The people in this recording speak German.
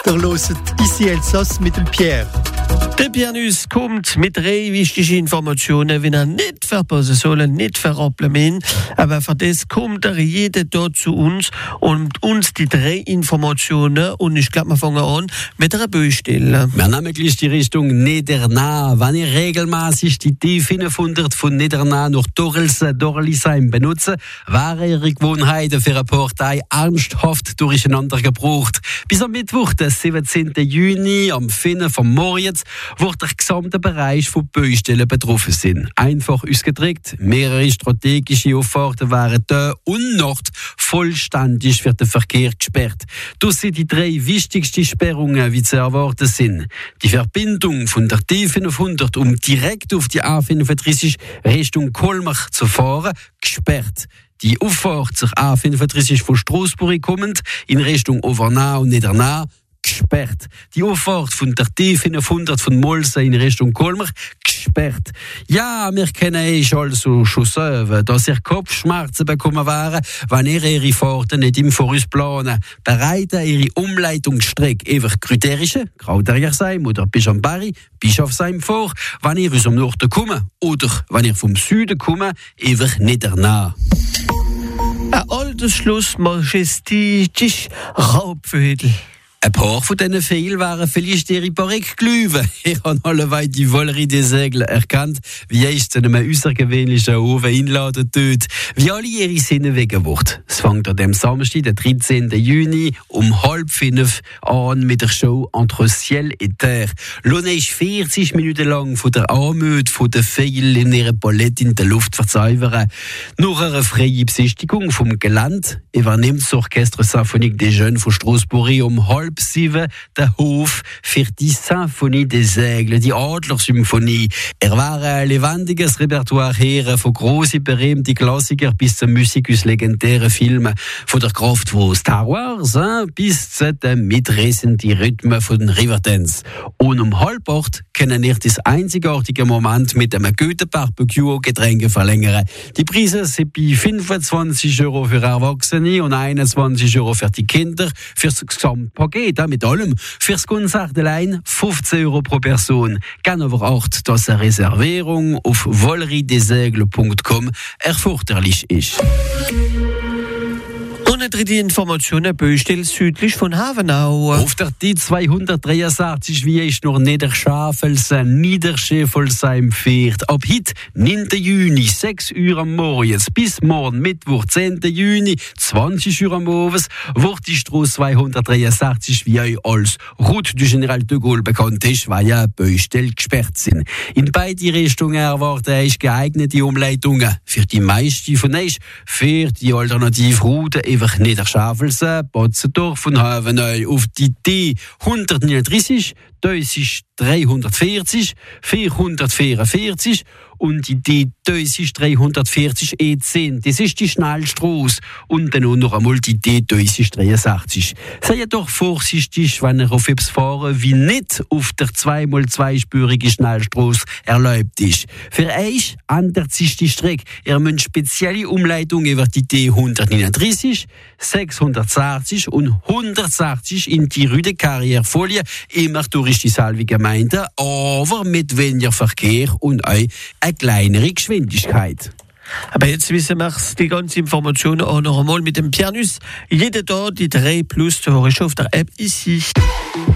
hört ici Elsass mit dem Pierre. Der Pianus kommt mit 3 wichtigen Informationen, wenn nicht verpassen soll, nicht verrappeln. Aber für das kommt jeder dort zu uns und uns die 3 Informationen. Und ich glaube, wir fangen an mit einer Baustelle. Wir nehmen gleich die Richtung Niedernach. Wenn ihr regelmäßig die T500 von Niedernach nach Dorlisheim benutzt, wären ihre Gewohnheiten für eine Partei ernsthaft durcheinander gebraucht. Bis am Mittwoch, den 17. Juni, am 5. von Moritz, wird der gesamte Bereich von Baustellen betroffen sein. Einfach ausgedrückt, mehrere strategische Auffahrten wären da und Nord vollständig für den Verkehr gesperrt. Das sind die 3 wichtigsten Sperrungen, wie zu erwarten sind. Die Verbindung von der T500, um direkt auf die A35 Richtung Colmar zu fahren, gesperrt. Die Auffahrt zur A35 von Strasbourg kommend in Richtung Overnach und Niedernach, gesperrt. Die Auffahrt von der T500 von Molse in Richtung Colmar, gesperrt. Ja, wir kennen also schon selber, dass ihr Kopfschmerzen bekommen wären, wenn ihr ihre Fahrten nicht im Voraus planen. Bereiten ihre Umleitungsstrecke über Krüterische, Krauteriersheim oder Bischambari, Bischofsheim vor, wenn ihr aus dem Norden kommt oder wenn ihr vom Süden kommt, über Niedernach. Ein altes Schloss, majestisch Raubvögel. Ein paar von diesen Fehlen wären vielleicht ihre Barrique-Glühwe. Ich habe alleweit die Valerie des Aigles erkannt, wie es zu einem außergewöhnlichen Ofen einladen tut, wie alle ihre Sinne wegen wird. Es fängt an dem Samstag, den 13. Juni, um 4:30 an mit der Show Entre Ciel et Terre. Lohne ist 40 Minuten lang von der Anmut von den Vögeln in ihrer Palette in der Luft verzaubern. Nach einer freien Besichtigung vom Gelände übernimmt das Orchestre Symphonique des Jeunes von Strasbourg um 6:30 der Hof für die Symphonie des Aigles, die Adlersymphonie. War ein lebendiges Repertoire her, von grossen, berühmten Klassikern bis zur Musik aus legendären Filmen. Von der Kraft von Star Wars bis zu den mitreißenden Rhythmen von Riverdance. Und um 7:30 können ihr das einzigartige Moment mit einem guten Barbecue Getränke verlängern. Die Preise sind bei 25 € für Erwachsene und 21 € für die Kinder. Für das Gesamtpaket mit allem. Fürs Konzert allein 15 € pro Person. Gerne aber auch, dass eine Reservierung auf valeriedesaigle.com erforderlich ist. Und die Informationen Baustelle südlich von Havenau. Auf der T263 wie ich noch Niederschafelsheim, Niederschäfelsheim fährt. Ab heute, 9. Juni, 6 Uhr am Morgen, bis morgen Mittwoch, 10. Juni, 20 Uhr am Abend, wird die Strasse 263 wie als Route du General de Gaulle bekannt ist, weil ja Baustellen gesperrt sind. In beide Richtungen erwarten ich geeignete Umleitungen. Für die meisten von euch fährt die Alternativroute über Niederschafelsheim, Botzendorf und Havenau auf die T139, das ist 340, 444 und die T340 E10. Das ist die Schnellstrasse. Und dann noch einmal die T63. Seid doch vorsichtig, wenn ihr auf etwas fahren, wie nicht auf der 2x2-spurige Schnellstrasse erlaubt ist. Für euch ändert sich die Strecke. Ihr müsst spezielle Umleitungen über die T139, 660 und 160 in die Rue de Carrière folgen, immer durch die selbe Gemeinde, aber mit weniger Verkehr und auch eine kleinere Geschwindigkeit. Aber jetzt wissen wir die ganze Informationen auch noch einmal mit dem Pianus. Jeder Tag die 3+ zu hören auf der App ici.